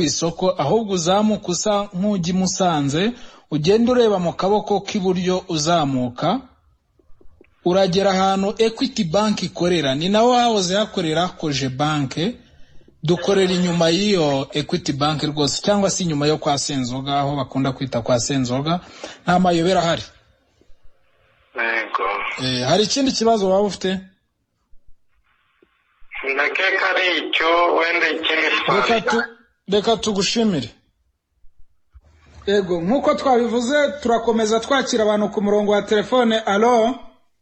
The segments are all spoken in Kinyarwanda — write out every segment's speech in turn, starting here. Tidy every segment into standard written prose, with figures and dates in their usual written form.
ku isoko ahubwo uzamuka usa nk'ujya Musanze ugenda ureba mu kaboko k'iburyo uzamuka uragera ahantu Equity Bank ikorera ni naho hahoze hakorera Koje Bank dukorera inyuma y'iyo Equity Bank rwose cyangwa se inyuma yo kwa Senzoga aho bakunda kwita kwa Senzoga nta mayobera hari. Yego. Hari ikindi kibazo waba ufite? Ndakeka ari icyo wenda ikindi reka tugushimire. Yego nkuko twabivuze turakomeza twakira abantu ku murongo wa telefone. Allo?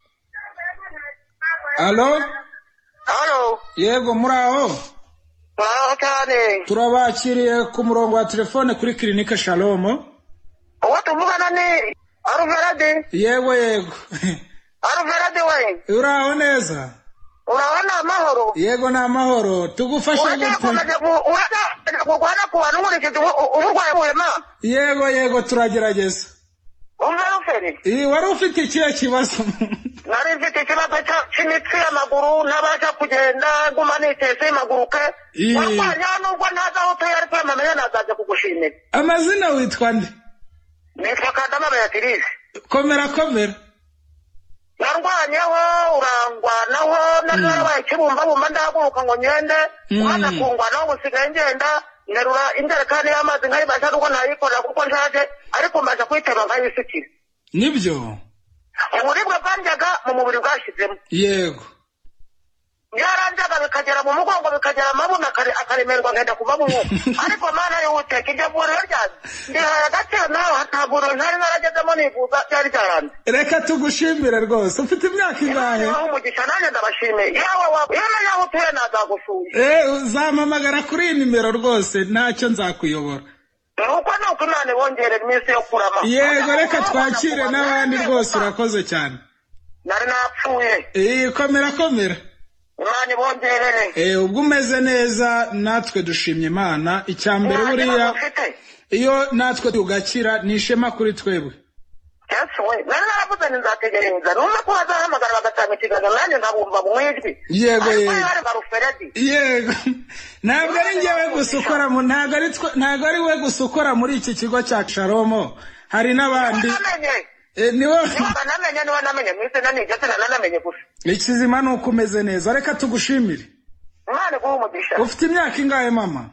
Yego muraho? Cyane. Turabakiriye ku murongo wa telefone kuri Clinique Shalom. Uwo tuvugana ni Aruverade? Yego. Aruverade we? Uraho neza? Urabona amahoro? Yego na amahoro. Tugufasha gute? Urabona ku bantu nkurikije uburwayi buhema? Yego turagerageza. Umve wari ufite ikihe kibazo? Nari mfite ikibazo cy'imitsi y'amaguru ntabasha kugenda nguma nitese amaguru ke. Wapanya nubwo ntaza aho utuye ariko amamenya nazaje kugushimira. Amazina witwa nde? Nitwa Kadama Beatrice. Komera. Narwanyeho urangwanaho narabaye ikibumbabumba ndahaguruka ngo ngende umwana kungwanaho gusigaye ngenda nterura injerekani y'amazi nkayibasha nuko nayikorera kuko nshaje ariko maze kuyitema nkayisukira. Nibyo? Uburibwe bwanjyaga mu mubiri bwashizemo. Yego. Byaranjaga bikagera mu mugongo bikagera amabuno akaremerwa ngenda kuva mu mwuka. Ariko mana y'Uwiteka iryo vuriro ryanjye ndihaye agaciro nawe hatavuro ntari naragezemo nivuza byari byaranze. Reka tugushimire rwose. Ufite imyaka ingahe? Umugisha nanjye ndabashimiye. Yewe yaho utuye nazagusuye. Uzampamagara kuri iyi nimero rwose ntacyo nzakuyobora. Nuko Imana ibongere iminsi yo kurama. Yego reka twakire n'abandi rwose urakoze cyane. Nari napfuye. Komera. Imana ibongerere. Ubwo umeze neza natwe dushimye Imana. Icyambere buriya iyo natwe tugakira ni ishema kuri twebwe. Nari naravuze nzategereza numva ko bazahamagara bagatanga ikiganiro nanjye nkabumva mu ijwi. Yego. Ntabwo ari njyewe gusa ukora ntabwo ari we gusa ukora muri iki kigo cya Shalom. Hari n'abandi. Niwe namenye mwise namenye gusa. Ikizima nuko umeze neza. Reka tugushimire. Imana iguhe umugisha. Ufite imyaka ingahe mama?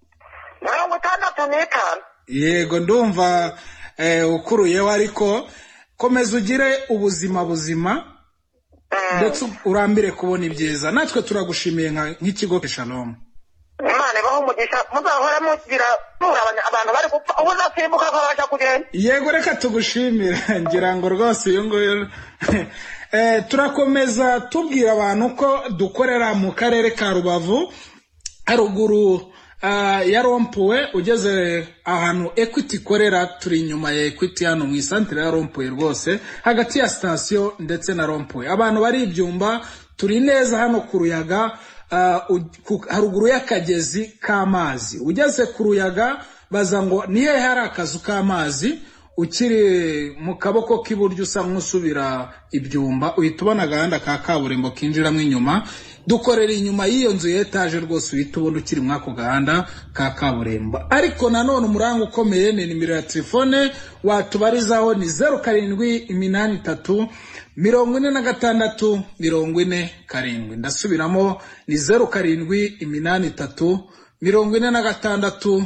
65. Yego ndumva ukuruyeho ariko komeza ugire ubuzima buzima ndetse urambire kubona ibyiza. Natwe turagushimiye nk'ikigo Shalom. Imana ibahe umugisha muzahora mugira abantu bari gupfa uzasimbuka ko baje kugenda. Yego reka tugushimire ngira ngo rwose uyu nguyu turakomeza tubwira abantu ko dukorera mu karere ka Rubavu haruguru ya Rompuwe ugeze ahantu Equity ikorera turi inyuma ya Equity hano mu isantere ya Rompuwe rwose hagati ya station ndetse na Rompuwe. Abantu bari ibyumba turi neza hano ku Ruyaga haruguru y'akagezi k'amazi. Ugeze ku Ruyaga baza ngo nihe hari akazu k'amazi ukiri mu kaboko k'iburyo usa nk'usubira ibyumba uhita ubona agahanda ka kaburimbo kinjiramo inyuma. Dukorera inyuma y'iyo nzu y'etaje rwose uhita ubona ukiri muri ako gahanda ka kaburimbo. Ariko nanone umuranga ukomeye ni nimero ya telefone watubarizaho ni 0783 46 47. Ndasubiramo ni 0783 46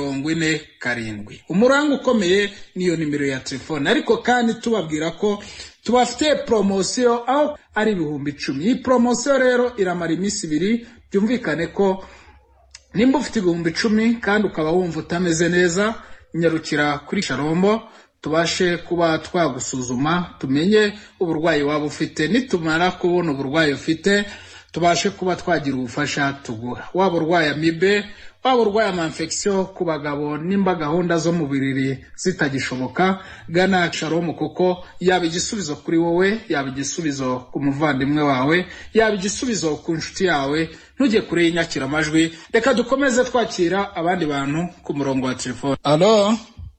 47. Umuranga ukomeye niyo nimero ya telefone. Ariko kandi tubabwira ko tubafite promotion aho ari 10,000. Iyi promotion rero iramara iminsi 2. Byumvikane ko nimba ufite 10,000 kandi ukaba wumva utameze neza nyarukira kuri Shalom tubashe kuba twagusuzuma tumenye uburwayi waba ufite. Nitumara kubona uburwayi ufite tubashe kuba twagira ubufasha tuguha. Waba urwaye amibe, waba urwaye infection ku bagabo nimba gahunda zo mu biriri zitagishoboka gana Shalom kuko yaba igisubizo kuri wowe, yaba igisubizo ku muvandimwe wawe, yaba igisubizo ku nshuti yawe. Ntujye kure y'inyakira amajwi. Reka dukomeze twakira abandi bantu ku murongo wa telefone. Allo?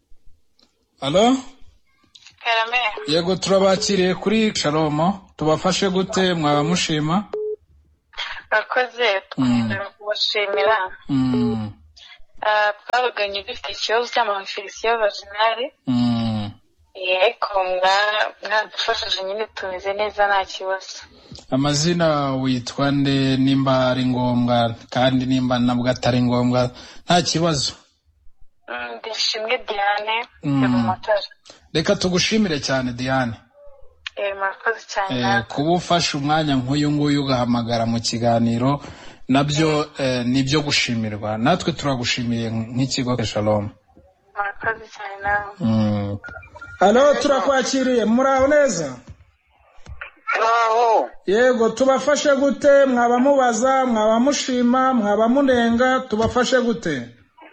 Karame. Yego turabakiriye kuri Shalom. Tubafashe gute mwaba mushima? Akoze twenda kubashimira. twabaganye dufite ikibazo cy'amafirisiyo vaginale. Yego mwadufashije nyine tumeze neza nta kibazo. Amazina witwa nde nimba ari ngombwa kandi nimba nabwo atari ngombwa nta kibazo? Ndishimwe Diane yo mu Matara. Reka tugushimire cyane Diane. Murakoze cyane. Kuba ufashe umwanya nk'uyu nguyu ugahamagara mu kiganiro nabyo nibyo gushimirwa. Natwe turagushimiye nk'ikigo Shalom. Murakoze cyane nawe. Halo, turakwakiriye. Muraho neza? Muraho. Yego, tubafashe gute? Mwaba mubaza, mwaba mushima, mwaba munenga, tubafashe gute?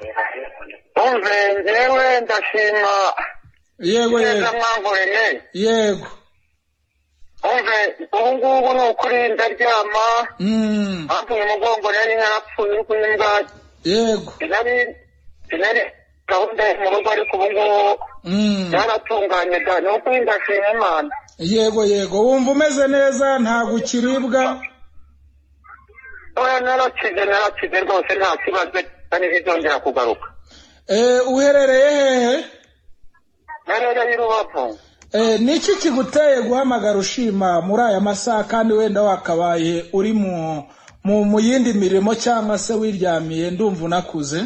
Umve njyewe ndashima. Yego. Yego. Umve ubu ngubu ni ukuri ndaryama. Hafi mu mugongo nari narapfuye uri kunywa. Yego. Sinari gahunda mu rugo ariko ubu ngubu yaratunganye da ni ukuri ndashima Imana. Yego, wumva umeze neza nta gukiribwa? Oya narakize rwose nta kibazo kandi bizongera kugaruka. Uherereye hehe? Narereye i Rubavu. Niki kiguteye guhamagara ushima muri aya masaha kandi wenda wakabaye uri mu yindi mirimo cyangwa se wiryamiye ndumva unakuze?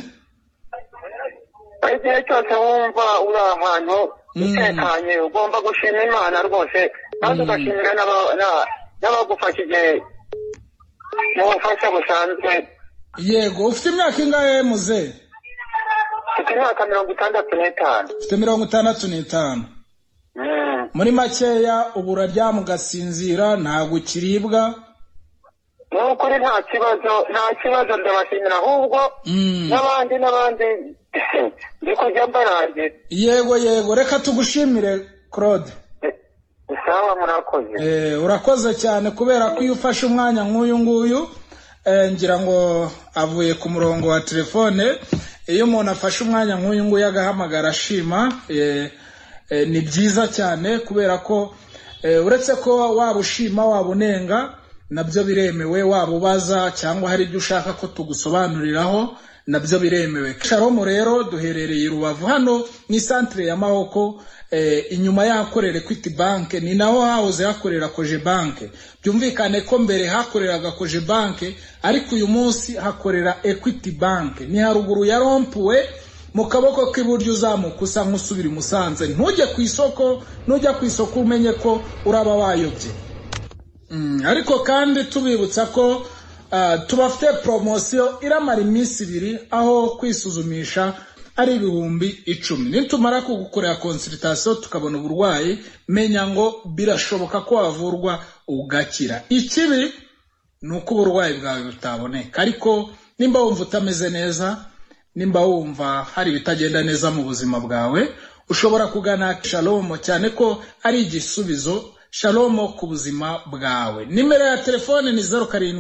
Igihe cyose wumva uri ahantu utekanye ugomba gushima Imana rwose kandi ugashimira n'abagufashije mu bufasha busanzwe. Yego, ufite imyaka ingahe muze? Mfite imyaka 65. Ufite 65. Muri makeya ubu uraryama ugasinzira nta gukiribwa? Nukuri nta kibazo ndabashimira ahubwo n'abandi ndi kujya mbarangira. Yego, reka tugushimire Claude. Sawa murakoze. Urakoze cyane kubera ko iyo ufashe umwanya nk'uyu nguyu ngira ngo avuye ku murongo wa telefone. Iyo umuntu afashe umwanya nk'uyu nguyu agahamagara ashima ni byiza cyane kubera ko uretse ko waba ushima waba unenga nabyo biremewe, waba ubaza cyangwa hari ibyo ushaka ko tugusobanuriraho nabyo biremewe. Shalom rero duherereye i Rubavu hano ni centre ya Mahoko, inyuma y'ahakorera Equity Bank, ni naho hahoze hakorera Koje Bank. Byumvikane ko mbere hakoreraga Koje Bank ariko uyu munsi hakorera Equity Bank. Ni haruguru ya rompuwe mu kaboko k'iburyo uzamuka usa nk'usubira i Musanze. Ntujya ku isoko umenye ko uraba wayobye. Ariko kandi tubibutsa ko tubafite promotion iramara iminsi 2 aho kwisuzumisha ari 10,000. Nitumara kugukorera consultation tukabona uburwayi menya ngo birashoboka ko wavurwa ugakira. Ikibi nuko uburwayi bwawe butaboneka, ariko nimba wumva utameze neza, nimba wumva hari bitagenda neza mu buzima bwawe, ushobora kugana Shalom cyane ko ari igisubizo. Shalom ku buzima bwawe. Nimero ya telefone ni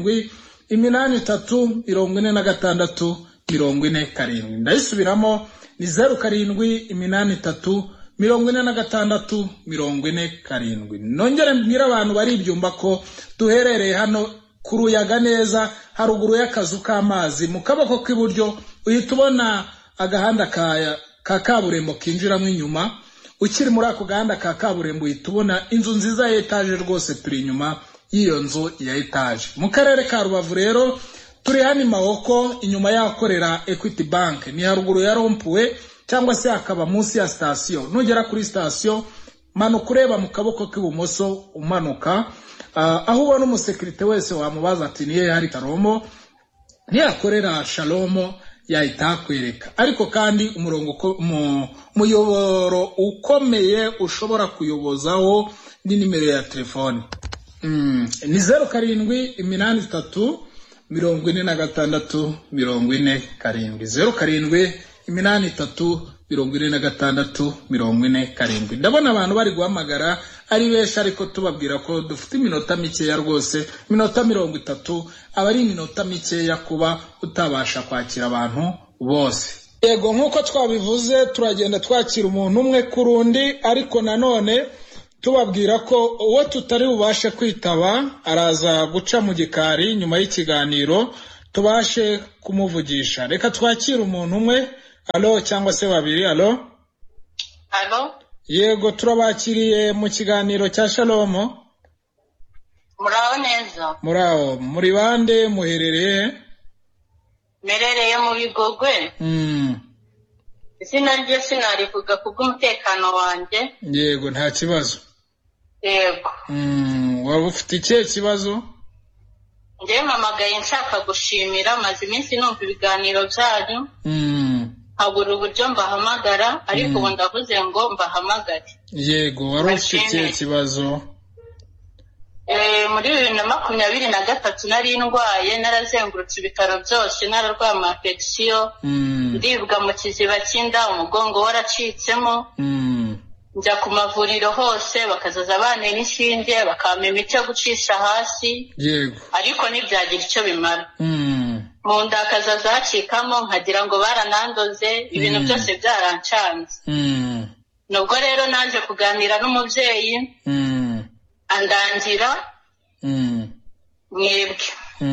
0783464047. Ndayisubiramo ni 0783464047. Nongere mbwira abantu bari ibyumba ko duherereye hano kuruyaga neza haruguru y'akazu k'amazi mu kaboko k'iburyo uhita ubona agahanda ka kaburembo kinjiramo inyuma. Ukiri muri ako gahanda ka kaburembo uhita ubona inzu nziza ya etage rwose turi inyuma y'iyo nzu ya etage. Mu karere ka Rubavu rero turi hano Mahoko inyuma y'ahakorera Equity Bank, ni haruguru ya rompuwe cyangwa se akaba munsi ya station. Nugera kuri station manuka ureba mu kaboko k'ibumoso umanuka aho ubona umusekirite wese wamubaza ati niye hari Taromo ntiyakorera Shalom yahita kwereka. Ariko kandi umurongo muyoboro ukomeye ushobora kuyobozaho ni nimero ya telefone ni 0783464047. 0783464047. Ndabona abantu bari guhamagara ari benshi ariko tubabwira ko dufite iminota mikeya rwose, iminota 30 aba ari iminota mikeya kuba utabasha kwakira abantu bose. Yego, nkuko twabivuze turagenda twakira umuntu umwe kurundi, ariko nanone tubabwira ko uwo tutari bubashe kwitaba araza guca mu gikari nyuma y'ikiganiro tubashe kumuvugisha. Reka twakire umuntu umwe. Alo cyangwa se babiri. Alo. Yego, turabakiriye mu kiganiro cya Shalom. Muraho neza. Muraho, muri bande muherereye? Merereye mu Bigogwe. Izina rye sinarivuga kubw'umutekano wanjye. Yego, nta kibazo. Yego. Waba ufite ikihe kibazo? Njyewe mpamagaye nshaka gushimira, maze iminsi numva ibiganiro byanyu. Habura uburyo mbahamagara, ariko ubu ndavuze ngo mbahamagare. Yego, wari ufite ikihe kibazo? Muri 2023 nari ndwaye, narazengurutse ibitaro byose, nararwaye infection, ndibwa mu kiziba cy'inda, umugongo waracitsemo. Njya ku mavuriro hose, bakazaza abana n'inshinge, bakampa imiti yo gucisha hasi. Yego. Ariko ntibyagira icyo bimara. Mu nda hakazaza hacikamo, nkagira ngo baranandoze, ibintu byose byarancanze. Nubwo rero naje kuganira n'umubyeyi, andangira mwebwe.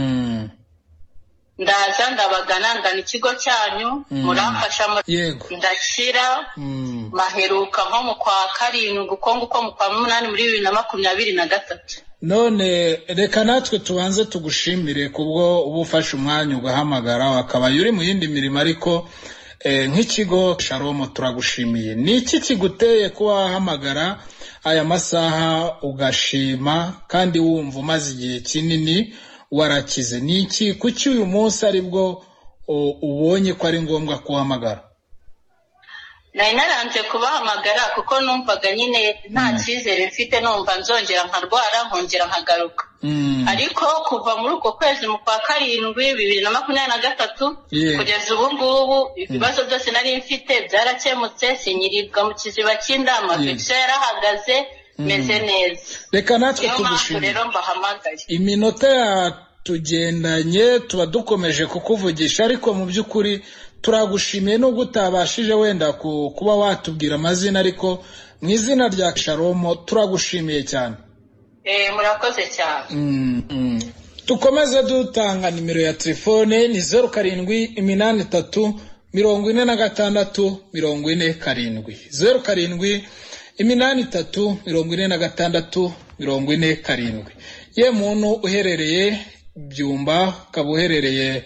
Ndaza ndabagana, ndana ikigo cyanyu, muramfasha, ndakira. Maheruka nko mu kwa karindwi, uko mu kwa munani muri 2023. None reka natwe tubanze tugushimire kubwo ubufasha umwanya ugahamagara, akaba yuri mu yindi mirimo, ariko nk'ikigo Shalom turagushimiye. Ni iki kiguteye kuba wahamagara aya masaha ugashima kandi wumva umaze igihe kinini warakize? Ni iki, kuki uyu munsi aribwo ubonye ko ari ngombwa kuhamagara? Nari naranze kubahamagara kuko numvaga nyine nta cyizere mfite, numva nzongera nkarwara nkongera nkagaruka. Ariko kuva muri uko kwezi mu kwa karindwi 2023 kugeza ubu ngubu ibibazo byose nari mfite byarakemutse, sinyiribwa mu kiziba cy'inda, amafection yarahagaze, meze neza. Reka natwe tugushimire. Rero mbahamagaye. Iminota yatugendanye tuba dukomeje kukuvugisha, ariko mu by'ukuri turagushimiye nubwo utabashije wenda kuba watubwira amazina, ariko mu izina rya Shalom turagushimiye cyane. Murakoze cyane. Tukomeze dutanga nimero ya telefone ni 0783 46 47 0783 46 47. Ye muntu uherereye Byumba, ukaba uherereye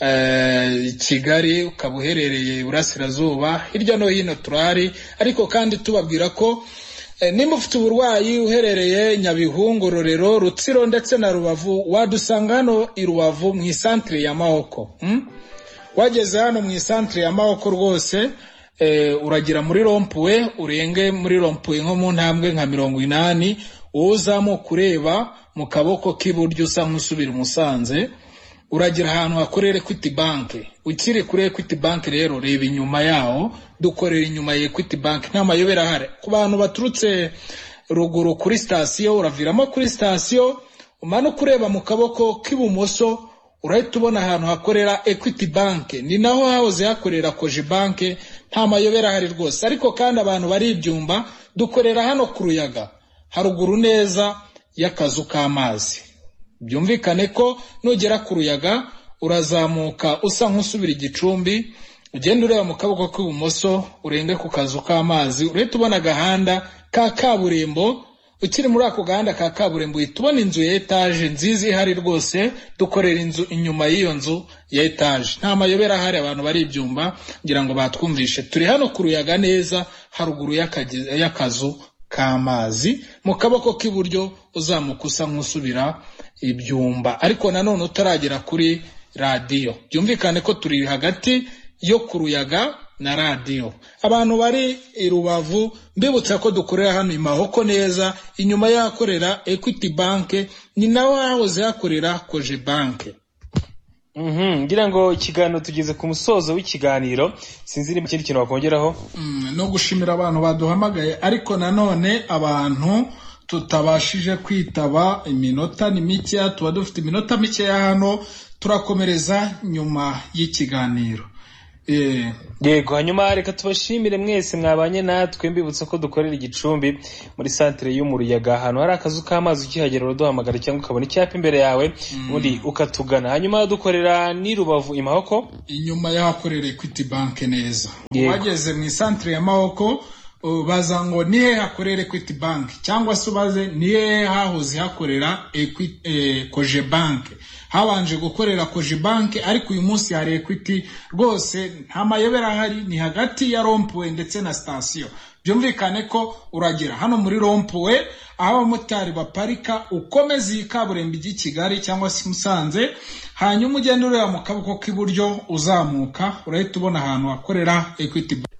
Kigali, ukaba uherereye Burasirazuba, hirya no hino turahari. Ariko kandi tubabwira ko nimba ufite uburwayi uherereye Nyabihu, Ngororero, Rutsiro ndetse na Rubavu, wadusanga hano i Rubavu mu isantre ya Mahoko. Wageze hano mu isantre ya Mahoko rwose, uragira muri rompuwe, urenge muri rompuwe nko mu ntambwe nka 80, uzamo kureba mu kaboko k'iburyo usa nk'usubira Musanze, uragira ahantu hakorera Equity Bank. Ukiri kuri Equity Bank rero reba inyuma yaho, dukorera inyuma ya Equity Bank, nta mayobera ahari. Ku bantu baturutse ruguru kuri station, uraviramo kuri station, umanuka ureba mu kaboko k'ibumoso, urahita ubona ahantu hakorera Equity Bank. Ni naho hahoze hakorera Koje Bank, nta mayobera ahari rwose. Ariko kandi abantu bari Ibyumba, dukorera hano ku Ruyaga, haruguru neza y'akazu k'amazi. Byumvikane ko nugera ku Ruyaga urazamuka usa nk'usubira Igicumbi, ugenda ureba mu kaboko k'ibumoso, urenge ku kazu k'amazi, urahita ubona agahanda ka kaburimbo. Ukiri muri ako gahanda ka kaburimbo uhita ubona inzu ya etage nziza ihari rwose, dukorera inzu inyuma y'iyo nzu ya etage. Nta mayobera ahari, abantu bari Ibyumba ngira ngo batwumvishe. Turi hano ku Ruyaga neza haruguru y'akazu k'amazi, mu kaboko k'iburyo uzamuka usa nk'usubira Ibyumba. Ariko nanone utaragera kuri radio, byumvikane ko turi hagati yo ku Ruyaga na radio. Abantu bari i Rubavu mbibutsa ko dukorera hano i Mahoko neza, inyuma y'ahakorera Equity Bank, ni naho hahoze hakorera Koje Bank. Ngira ngo ikiganiro tugeze ku musozo w'ikiganiro, sinzi niba ikindi kintu wakongeraho. No gushimira abantu baduhamagaye, ariko nanone abantu tutabashije kwitaba, iminota ni mike, tuba dufite iminota mike hano, turakomereza nyuma y'ikiganiro. Yego, hanyuma reka tubashimire mwese mwabanye natwe, mbibutsa ko dukorera Igicumbi muri centre y'Umuruyaga, ahantu hari akazu k'amazi ukihagera uduhamagara cyangwa ukabona icyapa imbere yawe ubundi ukatugana. Hanyuma dukorera ni Rubavu Imahoko, inyuma y'ahakorera Equity Bank neza. Wageze mu centre ya Mahoko baza ngo nihe hakorera Equity Bank cyangwa se ubaze nihe hahoze hakorera Koje Bank. Habanje gukorera Koje Bank ariko uyu munsi hari Equity. Rwose nta mayobera hari, ni hagati ya Rompuwe ndetse na station. Byumvikane ko uragera hano muri Rompuwe aho abamotari baparika, ukomeza iyi kaburimbo ijya Kigali cyangwa se Musanze, hanyuma ugenda ureba mu kaboko k'iburyo uzamuka urahita ubona ahantu hakorera Equity Bank.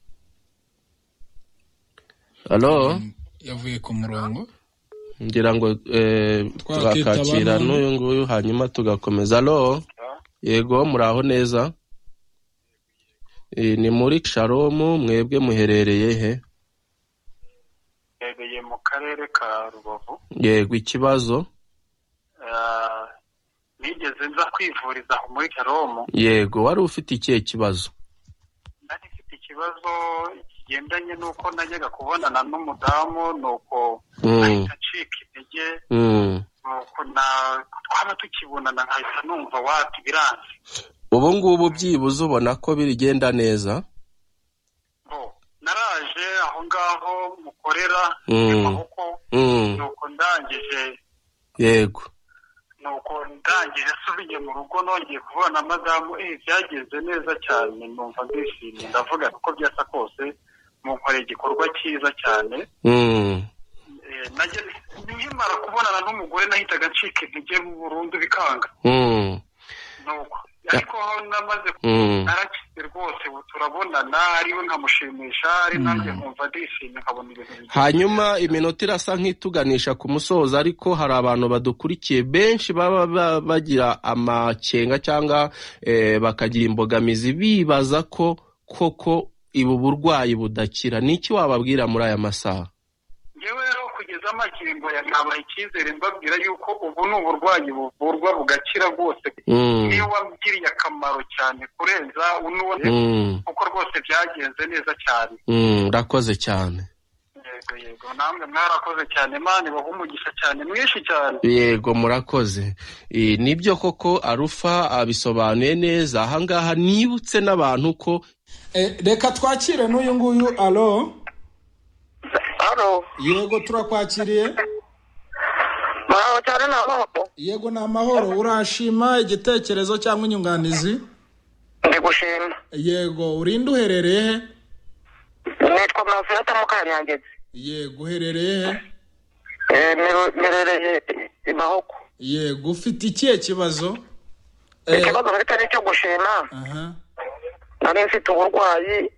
Halo, yavuye ku murongo ngira ngo twakakira n'uyu nguyu hanyuma tugakomeza. Halo, yego muraho neza? Ni muri Shalom, mwebwe muherereye he? Yegeye mu karere ka Rubavu. Yego, ikibazo? Nigeze nza kwivuriza muri Shalom. Yego, wari ufite ikihe kibazo? Nari mfite ikibazo kigendanye nuko najyaga kubonana n'umudamu, nuko ahita acika intege, nuko twaba tukibonana nkahita numva wati biranze. Ubu ngubu byibuze ubona ko birigenda neza? Naraje aho ngaho mukorera amaboko, nuko ndangije. Yego. Nuko ndangije subiye mu rugo nongeye kubona madamu, byageze neza cyane, numva ndishimye, ndavuga uko byasa kose mukoreye igikorwa cyiza cyane. Najye nkimara kubonana n'umugore nahitaga ncika intege burundu bikanga. Nuko ariko aho namaze narakize rwose, turabonana ariwe nkamushimisha, ari nanjye nkumva ndishimye nkabona ibintu byiza. Hanyuma iminota irasa nk'ituganisha ku musozo, ariko hari abantu badukurikiye benshi baba bagira amakenga cyangwa bakagira imbogamizi bibaza ko koko ibu burwayi budakira. Niki wababwira muri aya masaha? Ngewe rero kugeza amakingo yabaye icyizere, mbabwira yuko ubu ni uburwayi buvurwa bugakira rwose. Niyo wabwiriye akamaro cyane kurenza unuwo, kuko rwose byagenze neza cyane. Urakoze cyane. Yego, namwe mwarakoze cyane, Imana ibahe umugisha cyane mwinshi cyane. Yego, murakoze. Nibyo koko Arufa abisobanuye neza. Ahangaha nibutse n'abantu ko reka twakire n'uyu nguyu. Alo. Halo. Yego, turakwakiriye. Mahoro cyane n'amahoro. Yego, ni amahoro. Urashima igitekerezo cyangwa inyunganizi? Ndi gushima. Yego, urinde uherereye he? Nitwa Mafiyata Mukanyangezi. Yego, uherereye he? Merereye Imahoko. Yego, ufite ikihe kibazo? Ikibazo mfite nicyo gushima. Nari mfite uburwayi.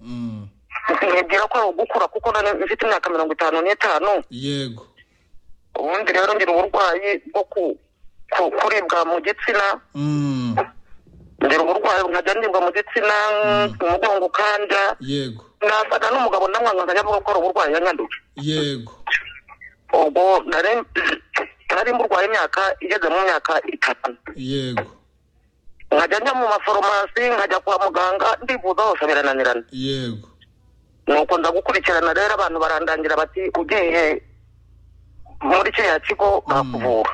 Nibwira ko ari ugukura kuko nari mfite imyaka 55. Yego. Ubundi rero ngira uburwayi bwo kuribwa mu gitsina. Ngira uburwayi nkajya ndibwa mu gitsina, umugongo kanja. Yego. Nasaga n'umugabo namwanga nkajya avuga ko ari uburwayi yanyanduje. Yego. Ubwo nari mburwaye imyaka igeze mu myaka 3. Yego. Nkajya njya mu maforomasi, nkajya kwa muganga, ndivuza hose birananirana. Yego. Nuko ndagukurikirana rero abantu barandangira bati ugiye muri cya kigo bakuvura.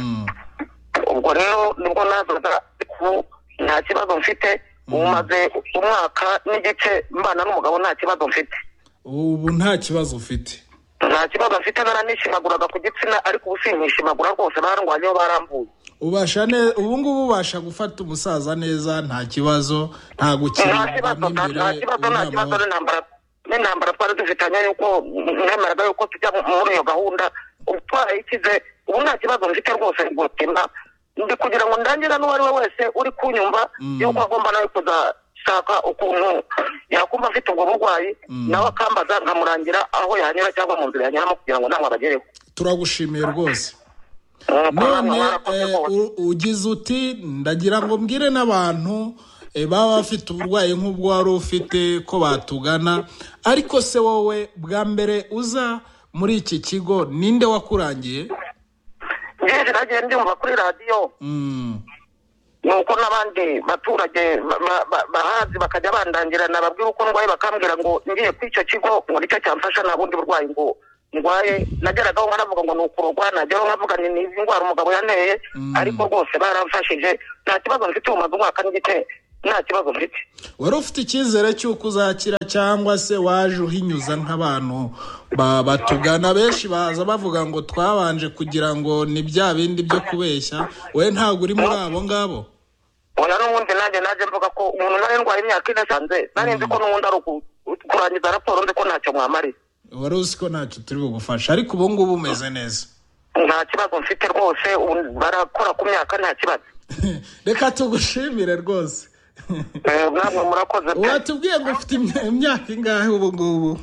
Ubwo rero nibwo nazaga nta kibazo mfite, umaze umwaka n'igice mbana n'umugabo nta kibazo mfite. Ubu nta kibazo ufite? Nta kibazo mfite, naranishimaguraga ku gitsina ariko ubusinyishimagura rwose barangwanyeho barambuye. Ubasha ubu ngubu ubasha gufata umusaza neza, nta kibazo, nta gukira. Nta kibazo n'intambara twari dufitanye yuko nemeraga yuko tujya muri iyo gahunda. Twarayikize, ubu nta kibazo mfite rwose gutima. Ndi kugira ngo ndangira n'uwari we wese uri kunyumva yuko agomba nawe kuzashaka ukuntu yakumva afite ubwo burwayi, nawe akambaza nkamurangira aho yanyura cyangwa mu nzira yanyuramo kugira ngo namwe abagereho. Turagushimiye rwose. None ugize uti ndagira ngo mbwire n'abantu baba bafite uburwayi nk'ubwo wari ufite ko batugana, ariko se wowe bwa mbere uza muri iki kigo ninde wakurangiye? Nagiye ndumva kuri radio. nuko n'abandi baturage bahazi bakajya bandangirana babwira uko ndwaye bakambwira ngo ngiye kw'icyo kigo ngo nicyo cyamfasha nta bundi burwayi ngo ndwaye nageragaho nkanavuga ngo ni ukurugwa najyaho nkavuga ni izi ndwara umugabo yanteye ariko rwose baramfashije nta kibazo mfite umaze umwaka n'igice nta kibazo mfite. Wari ufite icyizere cy'uko uzakira cyangwa se waje uhinyuza nk'abantu batugana benshi baza bavuga ngo twabanje kugira ngo ni bya bindi byo kubeshya we ntabwo uri muri abo ngabo? Oya n'ubundi naje mvuga ko umuntu nari ndwaye imyaka inasanze nari nzi ko n'ubundi ari kurangiza raporo nzi ko ntacyo mwamarira. Wari uzi ko ntacyo turi bugufasha ariko ubu ngubu umeze neza? Nta kibazo mfite rwose barakora ku myaka nta kibazo. Reka tugushimire rwose. Namwe murakoze. Watubwiye ngo ufite imyaka ingahe ubu ngubu?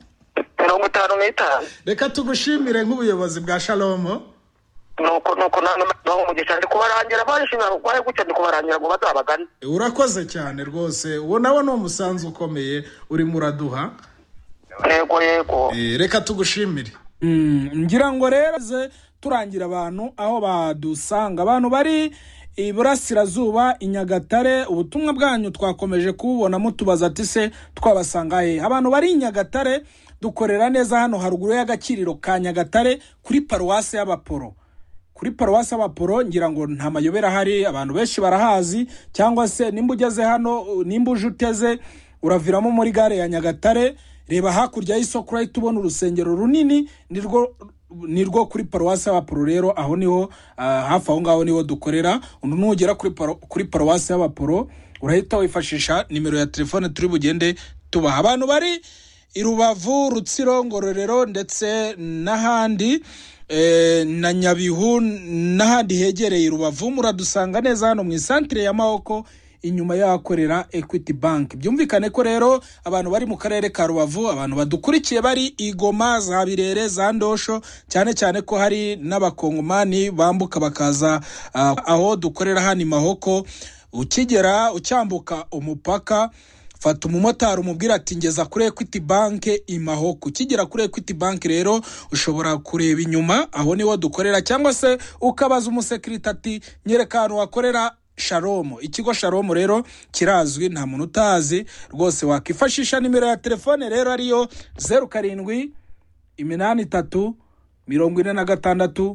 55. Reka tugushimire nk'ubuyobozi bwa Shalom. Nuko nane baho mugisha ndi kubarangira barishimira kwaye gucyo ndi kubarangira ngo bazabagane. Urakoze cyane rwose. Uwo nawe no musanzu ukomeye uri muraduha. Yego. Reka tugushimire. Ngira ngo rero turangira abantu aho badusanga abantu bari Iburasirazuba Inyagatare. Ubutumwa bwanyu twakomeje kububona mutubaza ati se twabasanga he? Abantu bari Inyagatare dukorera neza hano haruguru y'agakiriro ka Nyagatare kuri paruwase y'Abaporo. Kuri paruwase y'Abaporo ngira ngo nta mayobera hari, abantu benshi barahazi, cyangwa se nimba ugeze hano nimba uje uteze uraviramo muri gare ya Nyagatare, reba hakurya y'isoko right tubona urusengero runini nirwo kuri paruwase y'Abaporo. Rero aho niho hafi aho ngaho niho dukorera. Nugera kuri paruwase y'Abaporo urahita wifashisha nimero ya telefone turi bugende tubaha. Abantu bari Irubavu, Rutsiro, Ngororero ndetse n'ahandi na Nyabihu n'ahandi hegereye Irubavu muradusanga neza hano mu isantere ya Mahoko inyuma y'akorera Equity Bank. Byumvikane ko rero abantu bari mu karere ka Rubavu, abantu badukurikiye bari Igoma, za Birere, za Ndosho, cyane ko hari n'abakongomani bambuka bakaza aho dukorera hano Mahoko. Ukigera ucyambuka umupaka fata umumotari umubwira ati ngeza kuri Equity Bank Mahoko. Ukigera kuri Equity Bank rero ushobora kureba inyuma aho niho dukorera, cyangwa se ukabaza umusekirite ati nyereka ahantu wakorera Shalom. Ikigo Shalom rero kirazwi nta muntu utazi rwose. Wakifashisha nimero ya telefone rero ariyo 07 83 46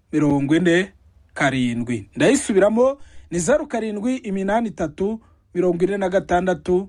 47. Ndayisubiramo ni 07 83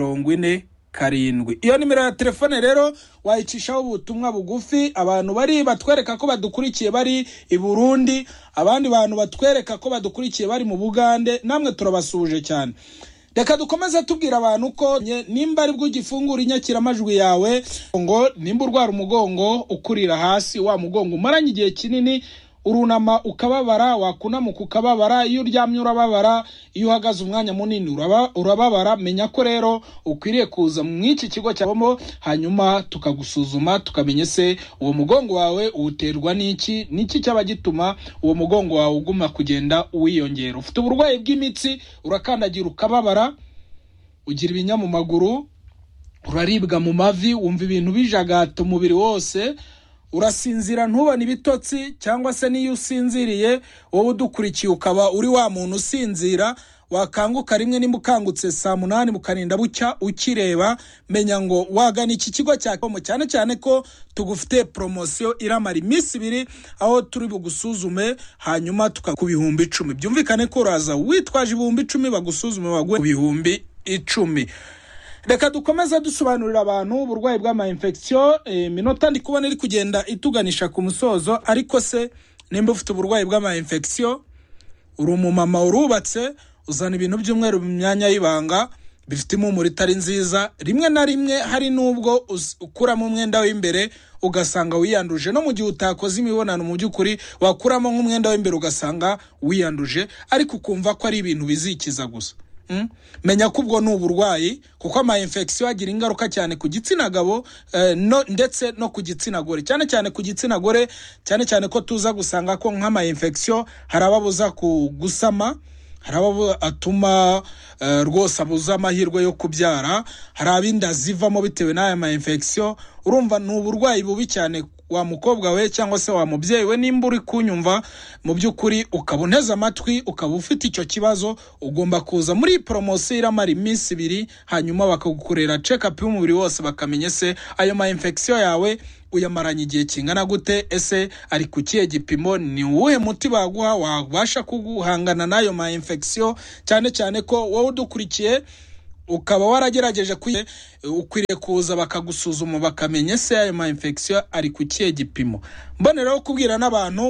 46 47. Iyo nimero ya telefone rero wayicishaho ubutumwa bugufi. Abantu bari batwereka ko badukurikiye bari i Burundi, abandi bantu batwereka ko badukurikiye bari mu Bugande, namwe turabasuje cyane. Reka dukomeze tubwira abantu ko nimba ari bwo gifungura inyakira amajwi yawe ngo nimba urwara umugongo ukurira hasi, wa mugongo umaranye igihe kinini urunama ukababara, wakunamuka ukababara, iyo uryamye urababara, iyo uhagaze umwanya munini urababara, menya ko rero ukwiriye kuza mu iki kigo cyabamo hanyuma tukagusuzuma tukamenya se uwo mugongo wawe uterwa niki cyaba gituma uwo mugongo wawe uguma kugenda uwiyongera. Ufite uburwayi bw'imitsi, urakandagira ukababara, ugira ibinya mu maguru, uraribwa mu mavi, wumva ibintu bijagata umubiri wose, urasinzira ntubone ibitotsi, cyangwa se niyo usinziriye wowe udukurikiye ukaba uri wa muntu usinzira wakanguka rimwe nimba ukangutse saa 8 mukarinda bucya ukireba, menya ngo wagana iki kigo cya Komo, cyane ko tugufite promotion iramara iminsi 2 aho turi bugusuzume hanyuma tukakubihumbi 10. Byumvikane ko uraza witwaje ibihumbi 10 bagusuzume bagwe ibihumbi 10. Reka dukomeza dusobanurira abantu uburwayi bw'ama infection. Minota ndi kubona iri kugenda ituganisha ku musozo, ariko se nimba ufite uburwayi bw'ama infection, uri umumama urubatse, uzana ibintu by'umweru mu myanya y'ibanga bifite impumuro itari nziza, rimwe na rimwe hari nubwo ukuramo umwenda w'imbere ugasanga wiyanduje, no mu gihe utakoze imibonano mu by'ukuri wakuramo nk'umwenda w'imbere ugasanga wiyanduje, ariko ukumva ko ari ibintu bizikiza gusa. Menya ko ubwo n'uburwayi, kuko ama infection agira ingaruka cyane ku gitsina gabo ndetse no ku gitsina gore, cyane ku gitsina gore, cyane ko tuza gusanga ko nk'ama infection harababuza kugusama, haraba atuma rwose abuza amahirwe yo kubyara, hari abinda zivamo bitewe n'aya ma infection. Urumva n'uburwayi bubi cyane wa mukobwa we cyangwa se wa mubyeyi we, nimba uri kunyumva mu by'ukuri ukaba unteze amatwi ukaba ufite icyo kibazo, ugomba kuza muri promosiyo iramara iminsi 2, hanyuma bakagukorera check up y'umubiri wose bakamenya se ayo ma infection yawe uyamaranye igihe kingana gute, ese ari ku kihe gipimo, ni uwuhe muti baguha wabasha kuguhangana n'ayo ma infection, cyane cyane ko wowe udukurikiye ukaba waragerageje ukwiriye kuza bakagusuzuma bakamenya se ayo ma infection ari ku kihe gipimo. Mboneraho kubwira n'abantu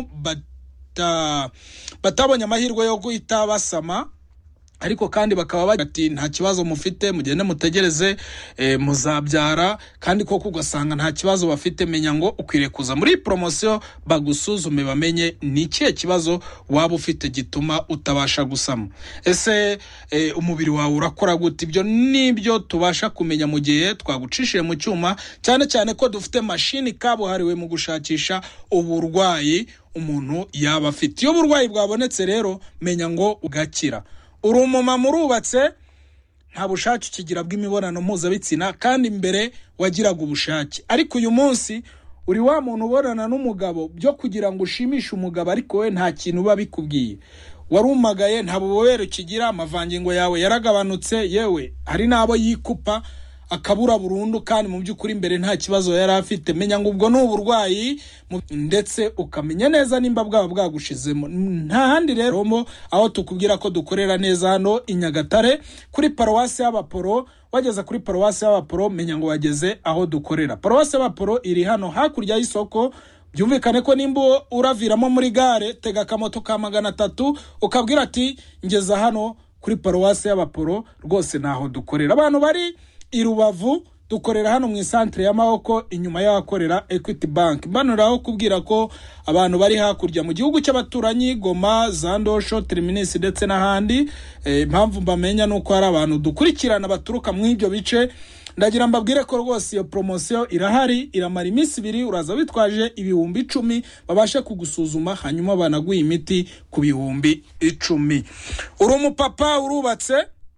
batabonye amahirwe yo guhita basama, ariko kandi bakaba bati nta kibazo mufite, mugende mutegereze muzabyara, kandi koko ugasanga nta kibazo bafite. Menya ngo ukwiriye kuza muri promosiyo bagusuzume bamenye ni ikihe kibazo waba ufite gituma utabasha gusama. Ese umubiri wawe urakora gute? Ibyo nibyo tubasha kumenya mu gihe twagucishije mu cyuma, cyane cyane ko dufite mashini kabuhariwe mu gushakisha uburwayi umuntu yaba afite. Iyo uburwayi bwabonetse rero menya ngo ugakira. Uri umumama urubatse, nta bushake ukigira bw'imibonano mpuzabitsina, kandi mbere wagiraga ubushake, ariko uyu munsi uri wa muntu ubonana n'umugabo byo kugira ngo ushimishe umugabo, ariko we nta kintu uba bikubwiye. Warumagaye, nta bubobere ukigira, amavangingo yawe yaragabanutse, yewe hari n'abo yikupa akabura burundu, kandi mu by'ukuri mbere nta kibazo yari afite. Menya ngo ubwo ni uburwayi, ndetse ukamenya neza nimba bwaba bwagushizemo. Nta handi rero aho tukubwira ko dukorera neza hano i Nyagatare kuri Paruwasi y'Abaporo. Wageze kuri Paruwasi y'Abaporo menya ngo wageze aho dukorera. Paruwasi y'Abaporo iri hano hakurya y'isoko. Byumvikane ko nimba uraviramo muri gare, tega akamoto ka 300 ukabwira ati ngeze hano kuri Paruwasi y'Abaporo, rwose naho dukorera. Abantu bari i Rubavu dukorera hano mu isantre y'Amaboko inyuma y'ahakorera Equity Bank. Mbanuraho kubwira ko abantu bari hakurya mu gihugu cy'abaturanyi, Goma, Zandosho, Terminus ndetse n'ahandi, impamvu mbamenya nuko hari abantu dukurikirana baturuka mu ibyo bice. Ndagira mbabwire ko rwose iyo promotion irahari, iramara iminsi 2, uraza witwaje ibihumbi 10 babashe kugusuzuma, hanyuma banaguha imiti ku bihumbi 10. Uri umupapa urubatse,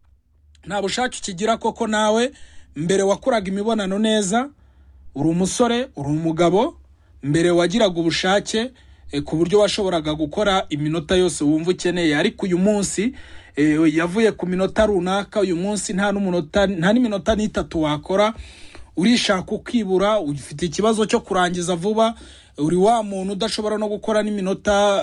nta bushake ukigira koko, nawe mbere wakuraga imibonano neza, uri umusore, uri umugabo, mbere wagiraga ubushake ku buryo washoboraga gukora iminota yose wumva ukeneye, ariko uyu munsi yavuye ku minota runaka, uyu munsi nta n'iminota 3 wakora, urishaka ukibura, ufite ikibazo cyo kurangiza vuba, uri wa muntu udashobora no gukora n'iminota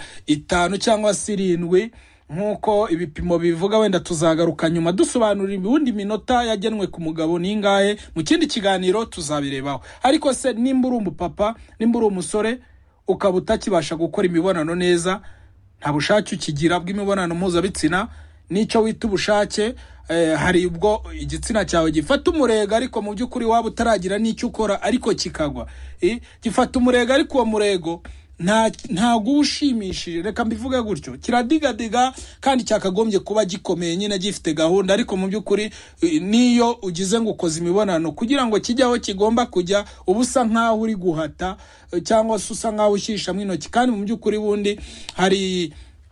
5 cyangwa 7 nkuko ibipimo bivuga. Wenda tuzagaruka nyuma dusobanurira ubundi minota yagenwe ku mugabo ningahe, mu kindi kiganiro tuzabirebaho. Ariko se nimba uri umupapa, nimba uri umusore ukaba utakibasha gukora imibonano neza, nta bushake ukigira bw'imibonano mpuzabitsina, nicyo wita ubushake, hari ubwo igitsina cyawe gifata umurego, ariko mu by'ukuri waba utaragira n'icyo ukora ariko kikagwa. Gifata umurego, ariko uwo murego ntago ushimishije, reka mbivuge gutyo, kiradigadiga kandi cyakagombye kuba gikomeye nyine gifite gahunda, ariko mu by'ukuri niyo ugize ngo ukoze imibonano kugira ngo kijyaho kigomba kujya, ubusa nkaho uri guhata cyangwa se usa nkaho ushyisha mw'intoki. Kandi mu by'ukuri bundi hari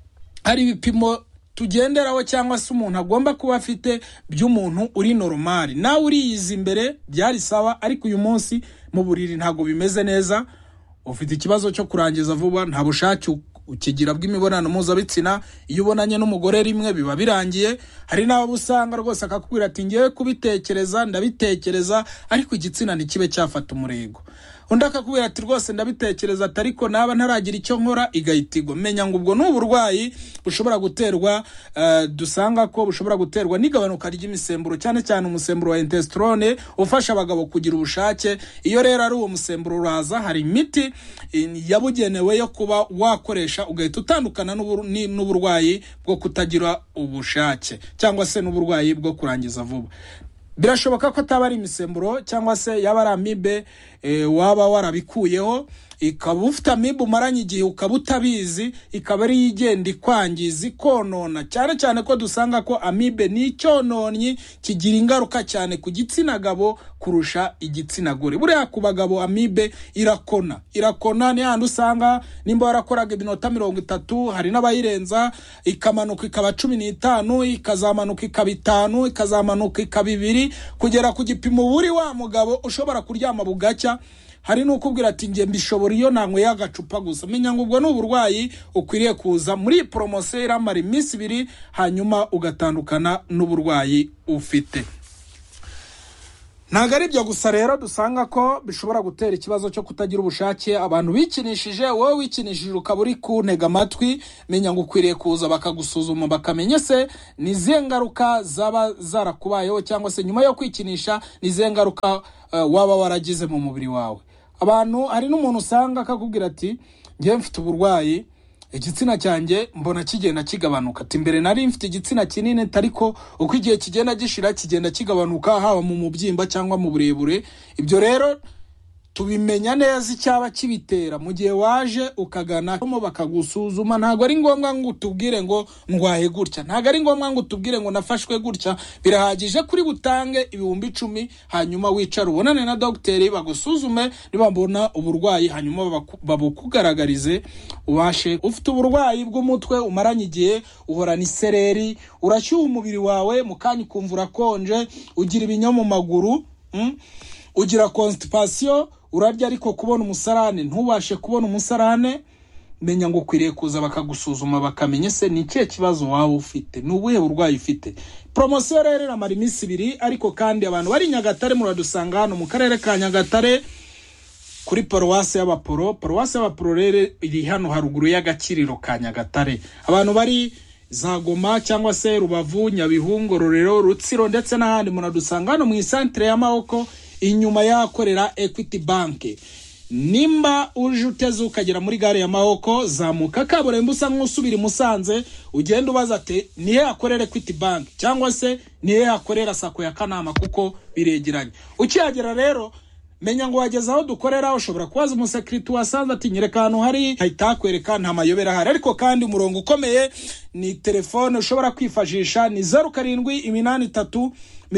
ibipimo tugenderaho cyangwa se umuntu agomba kuba afite by'umuntu uri normal. Nawe uriyiza imbere byari sawa, ariko uyu munsi mu buriri ntago bimeze neza, ufite ikibazo cyo kurangiza vuba, nta bushake ukigira bw'imibonano mpuzabitsina. Iyo ubonanye n'umugore rimwe biba birangiye. Hari n'abo usanga rwose akakubwira ati ngiye kubitekereza, ndabitekereza, ariko igitsina ntikibe cyafata umurego. Undi akakubwira ati rwose ndabitekereza, ariko naba ntaragira icyo nkora, igahitigo. Menya ngo ubwo n'uburwayi bushobora guterwa, dusanga ko bushobora guterwa n'igabanuka ry'imisemburo, cyane cyane umusemburo wa testosterone ufasha abagabo kugira ubushake. Iyo rero ari uwo musemburo uraza, hari imiti yabugenewe yo kuba wakoresha ugahita utandukana n'uburwayi bwo kutagira ubushake cyangwa se n'uburwayi bwo kurangiza vuba. Birashoboka ko ataba ari imisemburo cyangwa se yaba ari amibe waba warabikuyeho, ikaba ufite amibe umaranye igihe ukaba utabizi, ikaba ari igenda ikwangiza, ikonona. Cyane cyane ko dusanga ko amibe ni icyononyi, kigira ingaruka cyane ku gitsina gabo kurusha igitsina gore. Buriya ku bagabo amibe irakona ni handi usanga nimba warakoraga iminota 30, hari n'abayirenza ikamanuka ikaba 15, ikazamanuka ikaba 5, ikazamanuka ikaba 2, kugera ku gipimo buri wa mugabo ushobora kuryama bugacya hari n'ukubwira ati nge mbishobora iyo nanyweye agacupa gusa. Menya ngo ubwo n'uburwayi ukwiriye kuza muri promotion iramara iminsi 2 hanyuma ugatandukana n'uburwayi ufite. Ntago ari byo gusa rero dusanga ko bishobora gutera ikibazo cyo kutagira ubushake. Abantu bikinishije, wowe wikinishije ukaburi kuntega amatwi, menya ngo ukwiriye kuza bakagusuzuma bakamenya se nizihe ngaruka zaba zarakubayeho cyangwa se nyuma yo kwikinisha nizihe ngaruka waba waragize mu mubiri wawe. Abantu hari n'umuntu usanga akakubwira ati ngiye mfite uburwayi, igitsina cyanjye mbona kigenda kigabanuka. Ati mbere nari mfite igitsina kinini ariko uko igihe kigenda gishira kigenda kigabanuka haba mu mubyimba cyangwa mu burebure. Ibyo rero tubimenya neza icyaba kibitera mu gihe waje ukagana mo bakagusuzuma. Ntago ari ngombwa ngo utubwire ngo ngwahe gutya, ntago ari ngombwa ngo utubwire ngo nafashwe gutya. Birahagije kuri butange 10,000 hanyuma wicara ubonane na docteur bagusuzume nibambona uburwayi hanyuma babukugaragarize ubashe. Ufite uburwayi bw'umutwe umaranye igihe, uhorana isereri, urashyuha umubiri wawe mukanya kumva urakonje, ugira ibinya mu maguru, ugira constipation, urarya ariko kubona umusarane ntubashe kubona umusarane, menya ngo ukwiriye kuza bakagusuzuma bakamenya se ni ikihe kibazo wawe ufite, n'ubuhe burwayi ufite. Promotion rero iramara iminsi 2 ariko kandi abantu bari Nyagatare muradusanga hano mu karere ka Nyagatare kuri paruwasi y'Abaporo. Paruwasi y'Abaporo rero iri hano haruguru y'agakiriro ka Nyagatare. Abantu bari za Goma cyangwa se Rubavu, Nyabihungo, Rorero, Rutsiro ndetse n'ahandi muradusanga hano mu centre y'Amaboko inyuma yakorera Equity Bank. Nimba uje uteze ukagera muri gare ya Mahoko, zamuka kaburimbo usa nk'usubira Musanze, ugenda ubaza ati nihe akorera Equity Bank cyangwa se nihe akorera Sako ya Kanama kuko biregeranye. Ukihagera rero menya ngo wageze aho dukorera, ushobora kubaza umusekirite wasanze ati nyereka ahantu hari, ahita kwereka nta mayobera hari. Ariko kandi umurongo ukomeye ni telefone ushobora kwifashisha ni 0783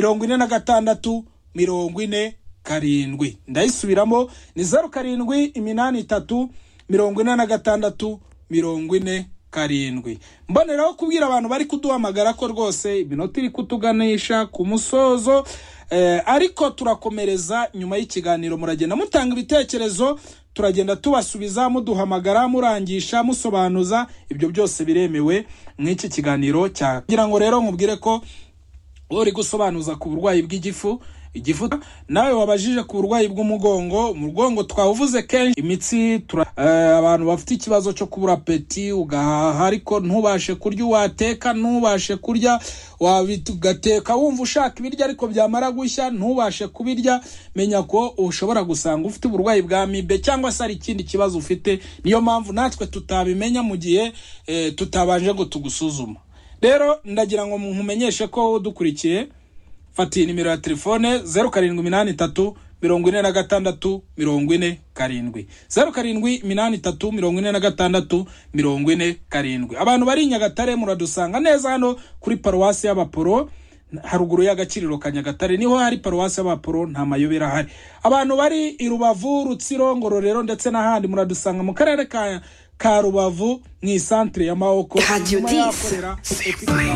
46 40. Ndayisubiramo ni 0783 46 40. Mboneraho kubwira abantu bari kuduhamagara ko rwose iminota iri kutuganisha ku musozo, ariko turakomereza nyuma y'ikiganiro. Muragenda mutanga ibitekerezo, turagenda tubasubiza, muduhamagara, murangisha, musobanuza. Ibyo byose biremewe mw'iki kiganiro kugira ngo rero nkubwire ko uri gusobanuza ku burwayi bw'igifu, igifu nawe wabajije ku burwayi bw'umugongo. Umugongo twawuvuze kenshi, imitsi abantu bafite ikibazo cyo kubura peti, ugahaha ariko ntubashe kurya, wateka ntubashe kurya, wabitugateka wumva ushaka ibiryo ariko byamara gushya ntubashe kubirya. Menya ko ushobora gusanga ufite uburwayi bwa amibe cyangwa se ari ikindi kibazo ufite. Niyo mpamvu natwe tutabimenya mu gihe tutabanje ngo tugusuzuma. Rero ndagira ngo nkumenyeshe ko dukurikiye, fati nimero ya telefone 0783 46 40 0783 46 40. Abantu bari Nyagatare muradusanga neza hano kuri paruwasi y'Abaporo haruguru y'agakiriro ka Nyagatare, niho hari paruwasi y'Abaporo, nta mayobera hari. Abantu bari i Rubavu, Rutsiro, Ngororero ndetse n'ahandi muradusanga mu karere ka Rubavu mu centre y'Amaboko.